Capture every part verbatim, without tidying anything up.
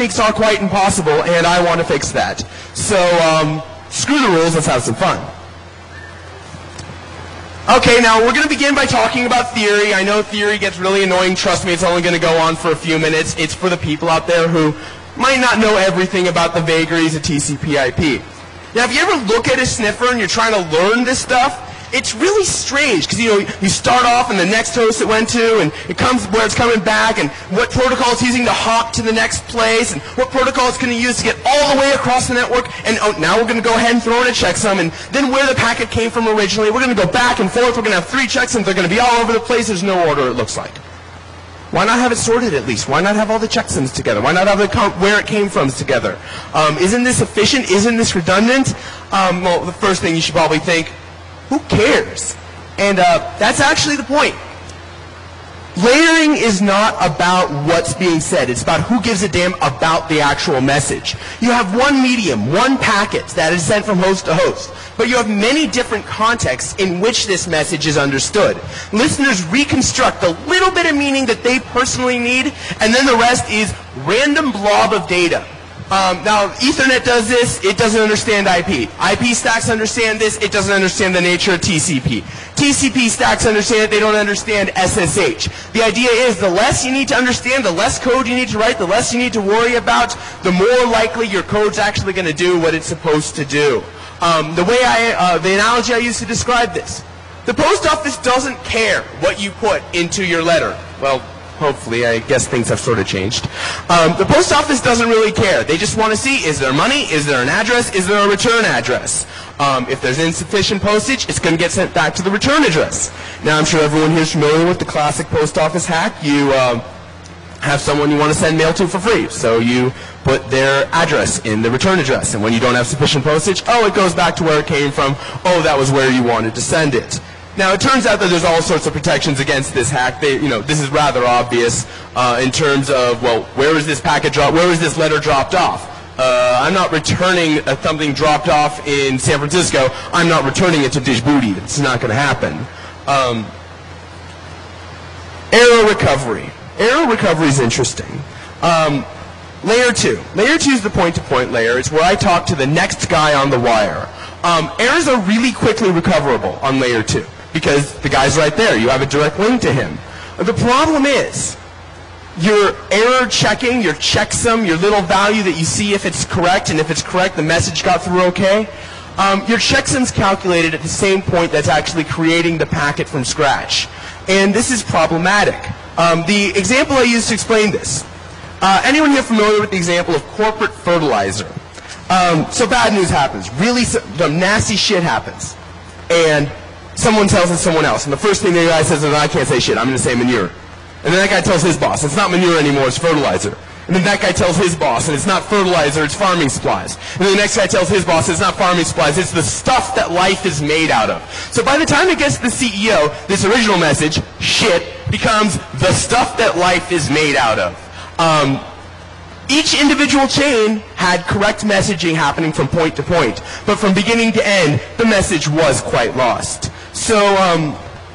Mistakes are quite impossible, and I want to fix that. So, um, screw the rules, let's have some fun. Okay, now we're going to begin by talking about theory. I know theory gets really annoying. Trust me, it's only going to go on for a few minutes. It's for the people out there who might not know everything about the vagaries of T C P I P. Now, if you ever look at a sniffer and you're trying to learn this stuff, it's really strange because, you know, you start off and the next host it went to, and it comes where it's coming back, and what protocol it's using to hop to the next place, and what protocol it's going to use to get all the way across the network, and oh, now we're going to go ahead and throw in a checksum, and then where the packet came from originally. We're going to go back and forth. We're going to have three checksums. They're going to be all over the place. There's no order, it looks like. Why not have it sorted at least? Why not have all the checksums together? Why not have the where it came from together? Um, isn't this efficient? Isn't this redundant? Um, well, the first thing you should probably think, who cares? And uh, that's actually the point. Layering is not about what's being said. It's about who gives a damn about the actual message. You have one medium, one packet that is sent from host to host, but you have many different contexts in which this message is understood. Listeners reconstruct the little bit of meaning that they personally need, and then the rest is random blob of data. Um, now, Ethernet does this. It doesn't understand I P. I P stacks understand this. It doesn't understand the nature of T C P. T C P stacks understand it. They don't understand S S H. The idea is the less you need to understand, the less code you need to write, the less you need to worry about, the more likely your code's actually going to do what it's supposed to do. Um, the way I, uh, the analogy I use to describe this, the post office doesn't care what you put into your letter. Well, hopefully, I guess things have sort of changed. Um, the post office doesn't really care. They just want to see, is there money? Is there an address? Is there a return address? Um, if there's insufficient postage, it's going to get sent back to the return address. Now, I'm sure everyone here is familiar with the classic post office hack. You um, have someone you want to send mail to for free. So you put their address in the return address. And when you don't have sufficient postage, oh, it goes back to where it came from. Oh, that was where you wanted to send it. Now, it turns out that there's all sorts of protections against this hack. They, you know, this is rather obvious uh, in terms of, well, where is this packet drop? Where is this letter dropped off? Uh, I'm not returning uh, something dropped off in San Francisco. I'm not returning it to Djibouti. It's not going to happen. Um, error recovery. Error recovery is interesting. Um, layer two. Layer two is the point-to-point layer. It's where I talk to the next guy on the wire. Um, errors are really quickly recoverable on layer two, because the guy's right there. You have a direct link to him. The problem is, your error checking, your checksum, your little value that you see if it's correct, and if it's correct, the message got through okay, um, your checksum's calculated at the same point that's actually creating the packet from scratch. And this is problematic. Um, the example I use to explain this, uh, anyone here familiar with the example of corporate fertilizer? Um, so bad news happens. Really, some nasty shit happens. And someone tells it to someone else. And the first thing the guy says is, I can't say shit, I'm going to say manure. And then that guy tells his boss, it's not manure anymore, it's fertilizer. And then that guy tells his boss, and it's not fertilizer, it's farming supplies. And then the next guy tells his boss, it's not farming supplies, it's the stuff that life is made out of. So by the time it gets to the C E O, this original message, shit, becomes the stuff that life is made out of. Um, Each individual chain had correct messaging happening from point to point, but from beginning to end, the message was quite lost. So um,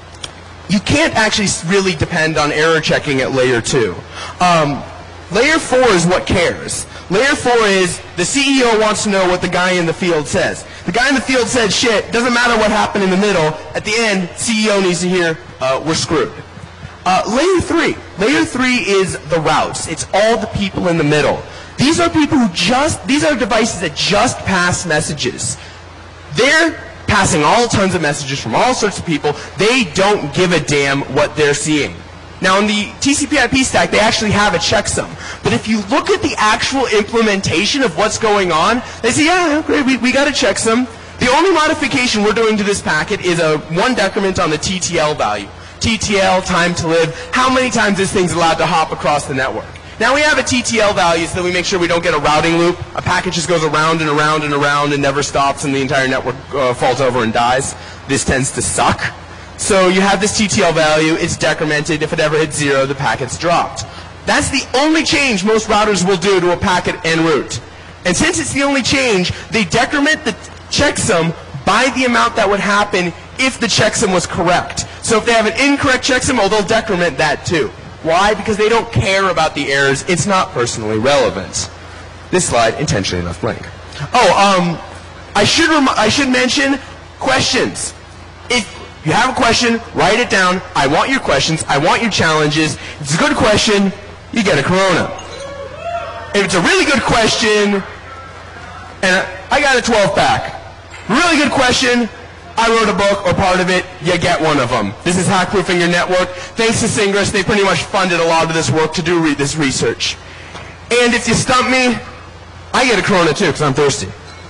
you can't actually really depend on error checking at layer two. Um, layer four is what cares. Layer four is the C E O wants to know what the guy in the field says. The guy in the field said shit, doesn't matter what happened in the middle, at the end, C E O needs to hear, uh, we're screwed. Uh, layer three. Layer three is the routes. It's all the people in the middle. These are people who just, these are devices that just pass messages. They're passing all tons of messages from all sorts of people. They don't give a damn what they're seeing. Now, in the T C P I P stack, they actually have a checksum. But if you look at the actual implementation of what's going on, they say, yeah, great, we, we got a checksum. The only modification we're doing to this packet is a one decrement on the T T L value. T T L, time to live, how many times this thing's allowed to hop across the network. Now we have a T T L value so that we make sure we don't get a routing loop. A packet just goes around and around and around and never stops and the entire network uh, falls over and dies. This tends to suck. So you have this T T L value, it's decremented. If it ever hits zero, the packet's dropped. That's the only change most routers will do to a packet en route. And since it's the only change, they decrement the checksum by the amount that would happen if the checksum was correct. So if they have an incorrect checksum, oh, they'll decrement that too. Why? Because they don't care about the errors. It's not personally relevant. This slide intentionally left blank. Oh, um, I should rem- I should mention questions. If you have a question, write it down. I want your questions. I want your challenges. If it's a good question, you get a Corona. If it's a really good question, and I got a twelve pack. Really good question, I wrote a book or part of it, you get one of them. This is Hack-Proofing Your Network. Thanks to Singress, they pretty much funded a lot of this work to do re- this research. And if you stump me, I get a Corona too, because I'm thirsty.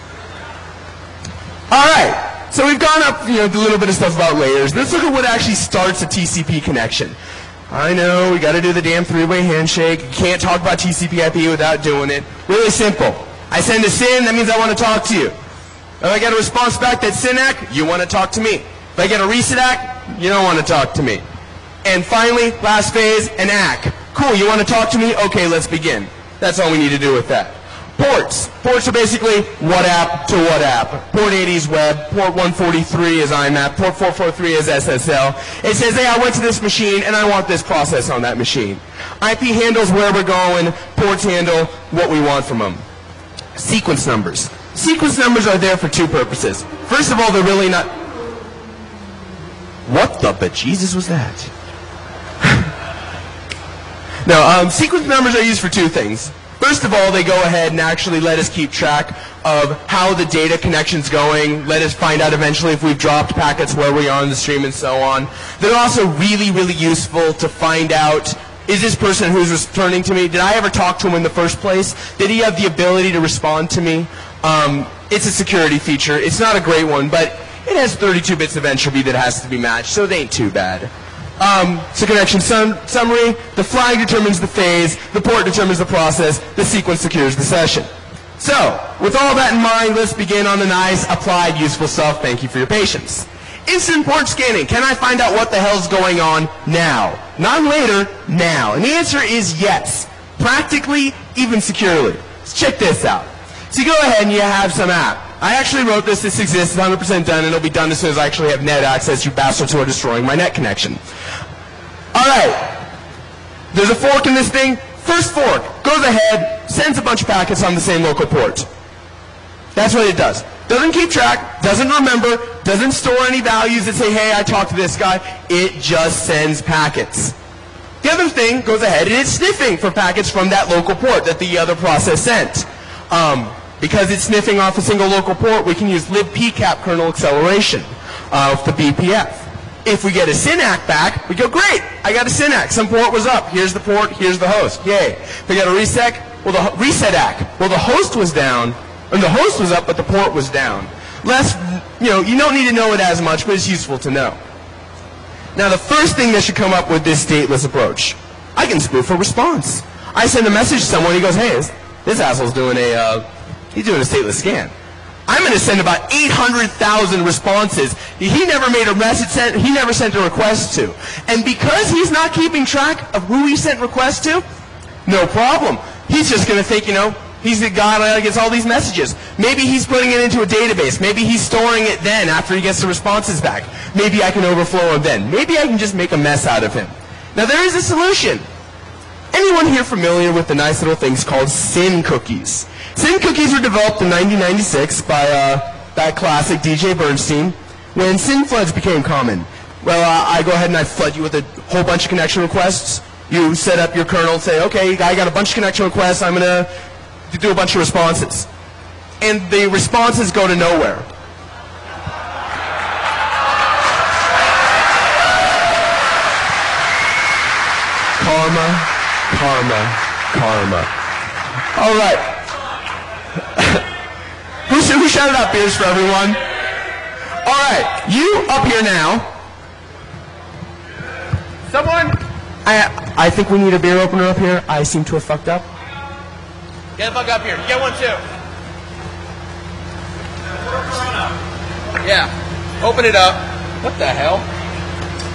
All right, so we've gone up, you know, a little bit of stuff about layers. Let's look at what actually starts a T C P connection. I know, we got to do the damn three-way handshake. You can't talk about T C P I P without doing it. Really simple. I send a SYN, that means I want to talk to you. If I get a response back that's SYN-A C, you want to talk to me. If I get a reset A C, you don't want to talk to me. And finally, last phase, an A C. Cool, you want to talk to me? Okay, let's begin. That's all we need to do with that. Ports. Ports are basically what app to what app. Port eighty is web, port one forty-three is I M A P, port four forty-three is S S L. It says, hey, I went to this machine and I want this process on that machine. I P handles where we're going, ports handle what we want from them. Sequence numbers. Sequence numbers are there for two purposes. First of all, they're really not... What the bejesus was that? No, um, sequence numbers are used for two things. First of all, they go ahead and actually let us keep track of how the data connection's going, let us find out eventually if we've dropped packets, where we are in the stream, and so on. They're also really, really useful to find out, is this person who's returning to me, did I ever talk to him in the first place? Did he have the ability to respond to me? Um, it's a security feature. It's not a great one, but it has thirty-two bits of entropy that has to be matched, so it ain't too bad. Um, so connection sum summary, the flag determines the phase, the port determines the process, the sequence secures the session. So, with all that in mind, let's begin on the nice, applied, useful stuff. Thank you for your patience. Instant port scanning. Can I find out what the hell's going on now? Not later, now. And the answer is yes. Practically, even securely. Let's check this out. So you go ahead and you have some app. I actually wrote this, this exists, it's one hundred percent done, and it'll be done as soon as I actually have net access. You bastards who are destroying my net connection. Alright, there's a fork in this thing. First fork goes ahead, sends a bunch of packets on the same local port. That's what it does. Doesn't keep track, doesn't remember, doesn't store any values that say, hey, I talked to this guy. It just sends packets. The other thing goes ahead and it's sniffing for packets from that local port that the other process sent. Um, Because it's sniffing off a single local port, we can use libpcap kernel acceleration of the B P F. If we get a SYN-A C back, we go, great, I got a SYN-A C. Some port was up. Here's the port, here's the host. Yay. If we got a reset, well, the reset A C. Well, the host was down, and the host was up, but the port was down. Less, you know, you don't need to know it as much, but it's useful to know. Now, the first thing that should come up with this stateless approach, I can spoof a response. I send a message to someone, he goes, hey, this, this asshole's doing a... Uh, He's doing a stateless scan. I'm going to send about eight hundred thousand responses. He never made a message sent, he never sent a request to. And because he's not keeping track of who he sent requests to, no problem. He's just going to think, you know, he's the guy that gets all these messages. Maybe he's putting it into a database. Maybe he's storing it then after he gets the responses back. Maybe I can overflow him then. Maybe I can just make a mess out of him. Now there is a solution. Anyone here familiar with the nice little things called SYN cookies? SYN cookies were developed in nineteen ninety-six by uh, that classic D J Bernstein when SYN floods became common. Well, uh, I go ahead and I flood you with a whole bunch of connection requests. You set up your kernel and say, okay, I got a bunch of connection requests. I'm going to do a bunch of responses. And the responses go to nowhere. Karma, karma, karma. All right. who, who shouted out beers for everyone? All right, you up here now. Someone? I I think we need a beer opener up here. I seem to have fucked up. Get the fuck up here. Get one too. Yeah. Open it up. What the hell?